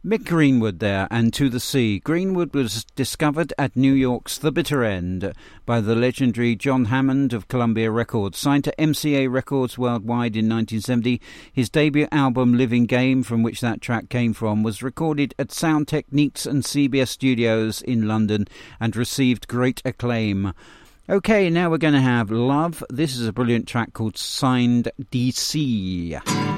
Mick Greenwood there, and To the Sea. Greenwood was discovered at New York's The Bitter End by the legendary John Hammond of Columbia Records. Signed to MCA Records worldwide in 1970, his debut album Living Game, from which that track came from, was recorded at Sound Techniques and CBS Studios in London and received great acclaim. Okay, now we're going to have Love. This is a brilliant track called Signed DC.